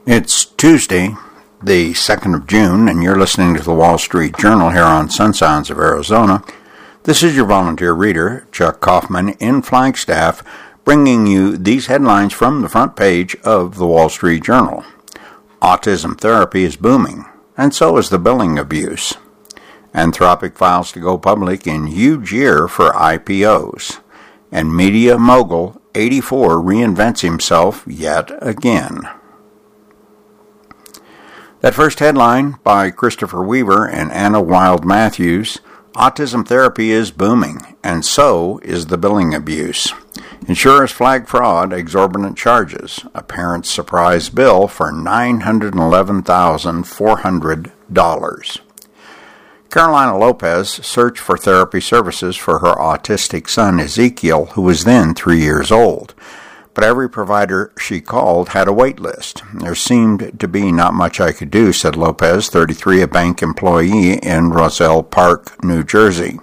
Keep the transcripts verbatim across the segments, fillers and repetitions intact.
It's Tuesday, the second of June, and you're listening to the Wall Street Journal here on Sun Sounds of Arizona. This is your volunteer reader, Chuck Kaufman, in Flagstaff, bringing you these headlines from the front page of the Wall Street Journal. Autism therapy is booming, and so is the billing abuse. Anthropic files to go public in huge year for I P Os. And media mogul eighty-four reinvents himself yet again. That first headline by Christopher Weaver and Anna Wild Matthews, autism therapy is booming, and so is the billing abuse. Insurers flag fraud, exorbitant charges. A parent's surprise bill for nine hundred eleven thousand four hundred dollars. Carolina Lopez searched for therapy services for her autistic son Ezekiel, who was then three years old. But every provider she called had a wait list. There seemed to be not much I could do, said Lopez, thirty-three, a bank employee in Roselle Park, New Jersey.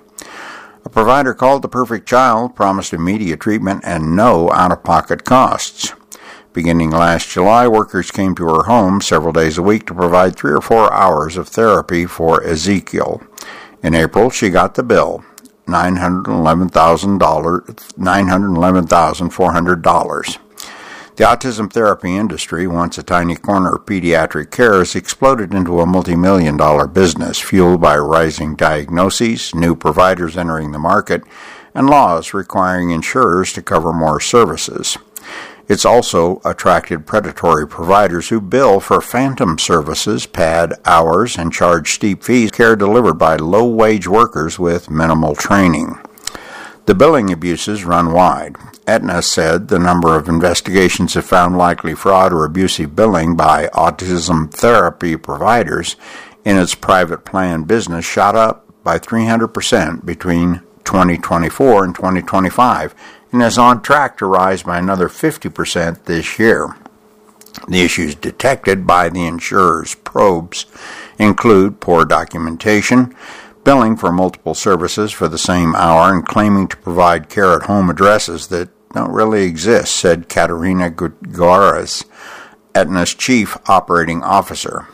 A provider called The Perfect Child, promised immediate treatment and no out-of-pocket costs. Beginning last July, workers came to her home several days a week to provide three or four hours of therapy for Ezekiel. In April, she got the bill. nine hundred eleven thousand dollars, nine hundred eleven thousand four hundred dollars. The autism therapy industry, once a tiny corner of pediatric care, has exploded into a multi-million dollar business fueled by rising diagnoses, new providers entering the market, and laws requiring insurers to cover more services. It's also attracted predatory providers who bill for phantom services, pad hours, and charge steep fees for care delivered by low-wage workers with minimal training. The billing abuses run wide. Aetna said the number of investigations have found likely fraud or abusive billing by autism therapy providers in its private plan business shot up by three hundred percent between twenty twenty-four and twenty twenty-five, and is on track to rise by another fifty percent this year. The issues detected by the insurer's probes include poor documentation, billing for multiple services for the same hour, and claiming to provide care at home addresses that don't really exist, said Katerina Gutierrez, Aetna's chief operating officer.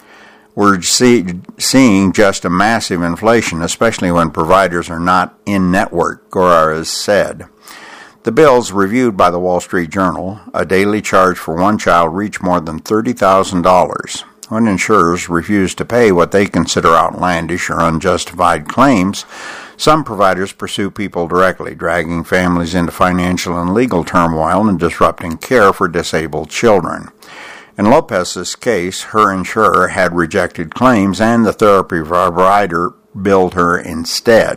We're see, seeing just a massive inflation, especially when providers are not in-network, Gutierrez said. The bills reviewed by the Wall Street Journal, a daily charge for one child, reached more than thirty thousand dollars. When insurers refuse to pay what they consider outlandish or unjustified claims, some providers pursue people directly, dragging families into financial and legal turmoil and disrupting care for disabled children. In Lopez's case, her insurer had rejected claims and the therapy provider billed her instead.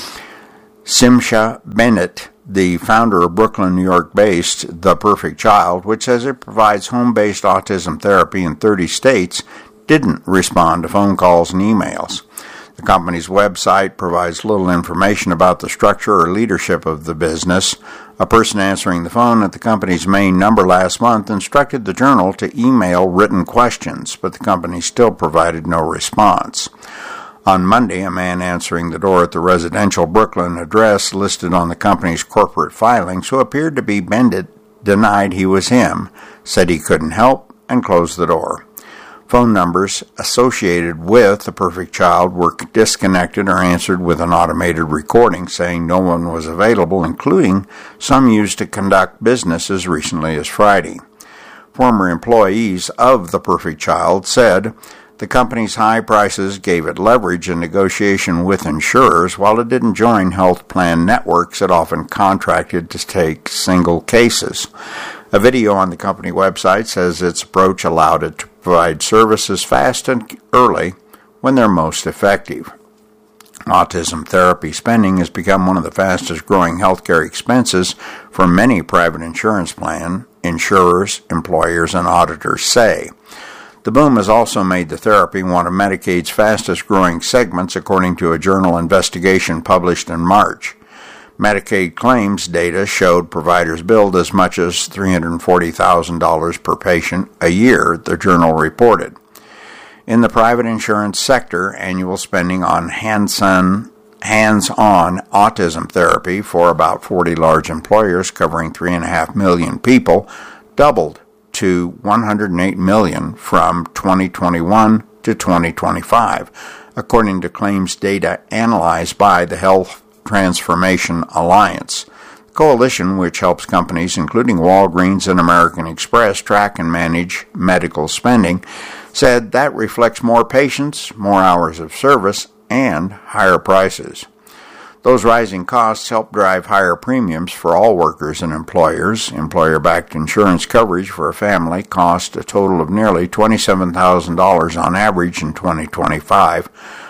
Simsha Bennett, the founder of Brooklyn, New York-based The Perfect Child, which says it provides home-based autism therapy in thirty states, didn't respond to phone calls and emails. The company's website provides little information about the structure or leadership of the business. A person answering the phone at the company's main number last month instructed the Journal to email written questions, but the company still provided no response. On Monday, a man answering the door at the residential Brooklyn address listed on the company's corporate filings, who appeared to be Bennett, denied he was him, said he couldn't help, and closed the door. Phone numbers associated with The Perfect Child were disconnected or answered with an automated recording saying no one was available, including some used to conduct business as recently as Friday. Former employees of The Perfect Child said the company's high prices gave it leverage in negotiation with insurers. While it didn't join health plan networks, it often contracted to take single cases. A video on the company website says its approach allowed it to provide services fast and early when they're most effective. Autism therapy spending has become one of the fastest growing healthcare expenses for many private insurance plan insurers, employers, and auditors say. The boom has also made the therapy one of Medicaid's fastest growing segments, according to a journal investigation published in March. Medicaid claims data showed providers billed as much as three hundred forty thousand dollars per patient a year, the journal reported. In the private insurance sector, annual spending on hands-on, hands-on autism therapy for about forty large employers covering three point five million people doubled to one hundred eight million dollars from twenty twenty-one to twenty twenty-five, according to claims data analyzed by the Health Transformation Alliance. The coalition, which helps companies including Walgreens and American Express track and manage medical spending, said that reflects more patients, more hours of service, and higher prices. Those rising costs help drive higher premiums for all workers and employers. Employer-backed insurance coverage for a family cost a total of nearly twenty-seven thousand dollars on average in twenty twenty-five,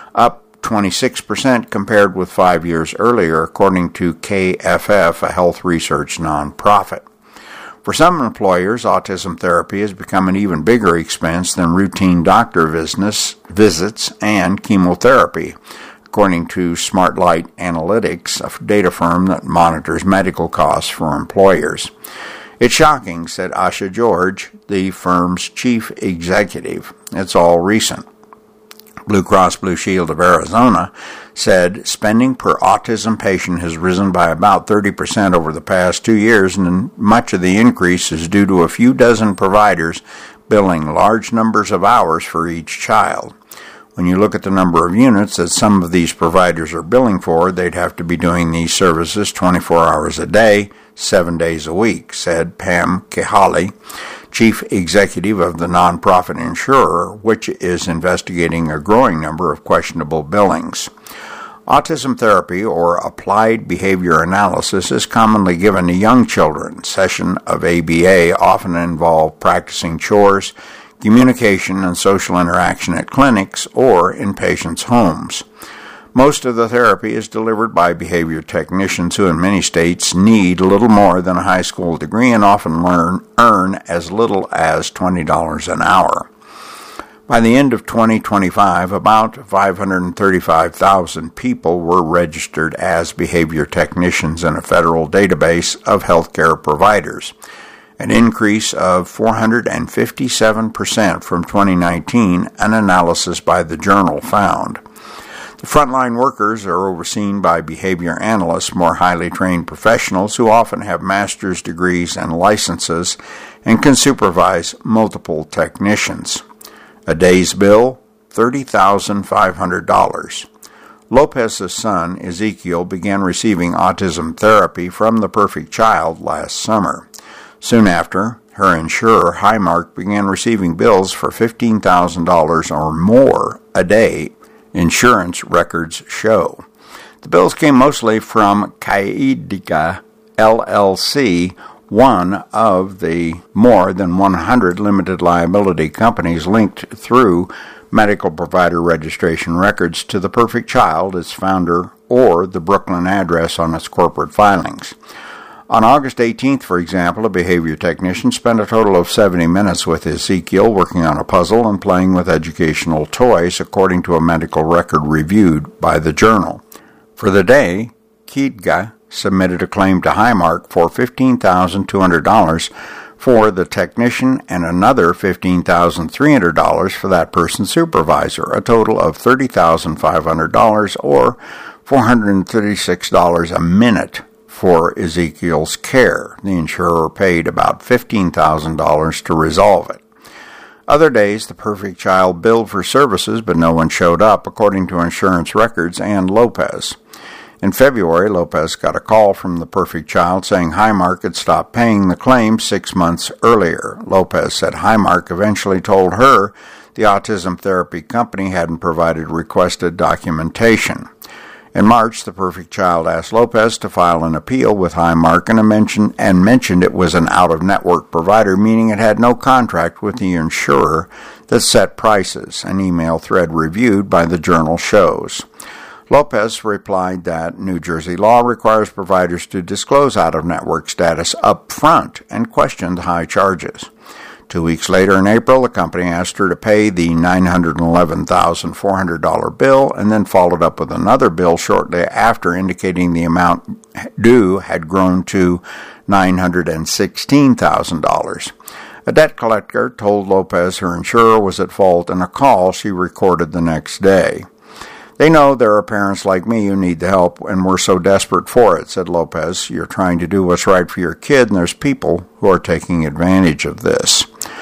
up twenty-six percent compared with five years earlier, according to K F F, a health research nonprofit. For some employers, autism therapy has become an even bigger expense than routine doctor visits, visits and chemotherapy, according to SmartLight Analytics, a data firm that monitors medical costs for employers. It's shocking, said Asha George, the firm's chief executive. It's all recent. Blue Cross Blue Shield of Arizona said spending per autism patient has risen by about thirty percent over the past two years, and much of the increase is due to a few dozen providers billing large numbers of hours for each child. When you look at the number of units that some of these providers are billing for, they'd have to be doing these services twenty-four hours a day, seven days a week, said Pam Kehali, chief executive of the nonprofit insurer, which is investigating a growing number of questionable billings. Autism therapy, or applied behavior analysis, is commonly given to young children. Sessions of A B A often involve practicing chores, communication, and social interaction at clinics or in patients' homes. Most of the therapy is delivered by behavior technicians who in many states need little more than a high school degree and often learn, earn as little as twenty dollars an hour. By the end of twenty twenty-five, about five hundred thirty-five thousand people were registered as behavior technicians in a federal database of healthcare providers, an increase of four hundred fifty-seven percent from twenty nineteen, an analysis by the Journal found. The frontline workers are overseen by behavior analysts, more highly trained professionals who often have master's degrees and licenses and can supervise multiple technicians. A day's bill, thirty thousand five hundred dollars. Lopez's son, Ezekiel, began receiving autism therapy from the Perfect Child last summer. Soon after, her insurer, Highmark, began receiving bills for fifteen thousand dollars or more a day, insurance records show. The bills came mostly from Kaidika L L C, one of the more than one hundred limited liability companies linked through medical provider registration records to the Perfect Child, its founder, or the Brooklyn address on its corporate filings. On August eighteenth, for example, a behavior technician spent a total of seventy minutes with Ezekiel working on a puzzle and playing with educational toys, according to a medical record reviewed by the Journal. For the day, Keedga submitted a claim to Highmark for fifteen thousand two hundred dollars for the technician and another fifteen thousand three hundred dollars for that person's supervisor, a total of thirty thousand five hundred dollars or four hundred thirty-six dollars a minute for Ezekiel's care. The insurer paid about fifteen thousand dollars to resolve it. Other days, the Perfect Child billed for services, but no one showed up, according to insurance records and Lopez. In February, Lopez got a call from the Perfect Child saying Highmark had stopped paying the claim six months earlier. Lopez said Highmark eventually told her the autism therapy company hadn't provided requested documentation. In March, the Perfect Child asked Lopez to file an appeal with Highmark and mentioned, and mentioned it was an out-of-network provider, meaning it had no contract with the insurer that set prices, an email thread reviewed by the Journal shows. Lopez replied that New Jersey law requires providers to disclose out-of-network status up front and questioned high charges. Two weeks later, in April, the company asked her to pay the nine hundred eleven thousand four hundred dollars bill and then followed up with another bill shortly after, indicating the amount due had grown to nine hundred sixteen thousand dollars. A debt collector told Lopez her insurer was at fault in a call she recorded the next day. They know there are parents like me who need the help, and we're so desperate for it, said Lopez. You're trying to do what's right for your kid, and there's people who are taking advantage of this.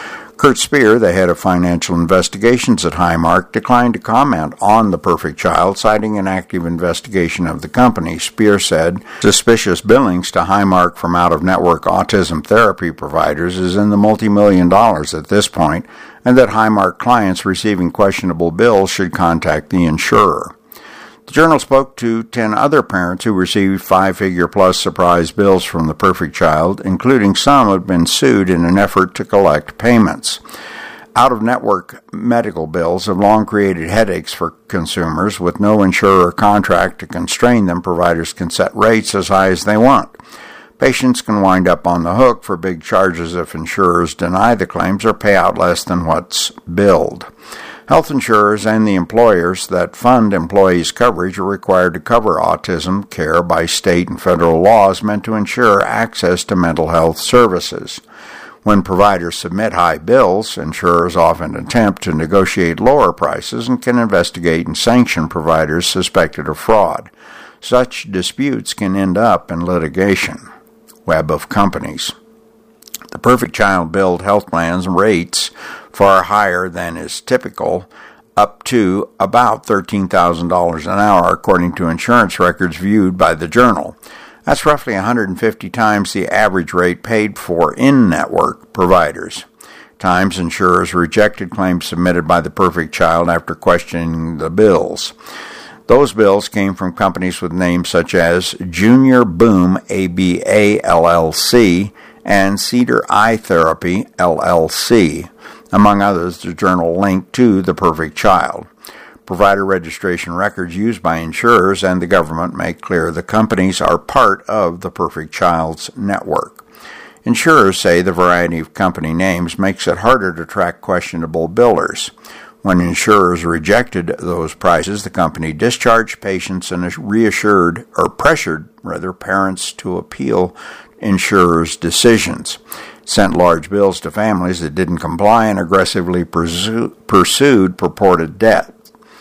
Kurt Speer, the head of financial investigations at Highmark, declined to comment on the Perfect Child, citing an active investigation of the company. Speer said suspicious billings to Highmark from out-of-network autism therapy providers is in the multi-million dollars at this point, and that Highmark clients receiving questionable bills should contact the insurer. The Journal spoke to ten other parents who received five-figure-plus surprise bills from the Perfect Child, including some who had been sued in an effort to collect payments. Out-of-network medical bills have long created headaches for consumers. With no insurer contract to constrain them, providers can set rates as high as they want. Patients can wind up on the hook for big charges if insurers deny the claims or pay out less than what's billed. Health insurers and the employers that fund employees' coverage are required to cover autism care by state and federal laws meant to ensure access to mental health services. When providers submit high bills, insurers often attempt to negotiate lower prices and can investigate and sanction providers suspected of fraud. Such disputes can end up in litigation. Web of companies. The Perfect Child billed health plans rates far higher than is typical, up to about thirteen thousand dollars an hour, according to insurance records viewed by the Journal. That's roughly one hundred fifty times the average rate paid for in-network providers. Times insurers rejected claims submitted by the Perfect Child after questioning the bills. Those bills came from companies with names such as Junior Boom A B A L L C and Cedar Eye Therapy L L C. Among others, the Journal linked to the Perfect Child. Provider registration records used by insurers and the government make clear the companies are part of the Perfect Child's network. Insurers say the variety of company names makes it harder to track questionable billers. When insurers rejected those prices, the company discharged patients and reassured or pressured rather parents to appeal insurers' decisions, sent large bills to families that didn't comply, and aggressively pursu- pursued purported debt.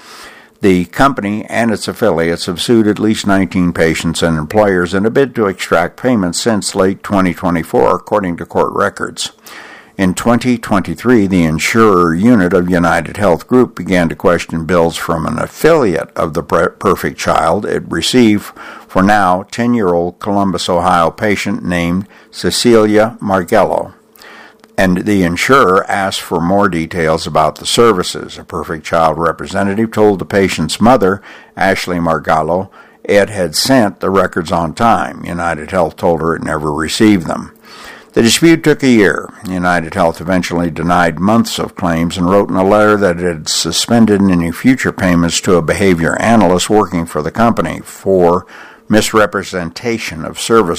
The company and its affiliates have sued at least nineteen patients and employers in a bid to extract payments since late twenty twenty-four, according to court records. In twenty twenty-three, the insurer unit of United Health Group began to question bills from an affiliate of the Perfect Child it received for now ten-year-old Columbus, Ohio patient named Cecilia Margello. And the insurer asked for more details about the services. A Perfect Child representative told the patient's mother, Ashley Margello, it had sent the records on time. United Health told her it never received them. The dispute took a year. United Health eventually denied months of claims and wrote in a letter that it had suspended any future payments to a behavior analyst working for the company for misrepresentation of service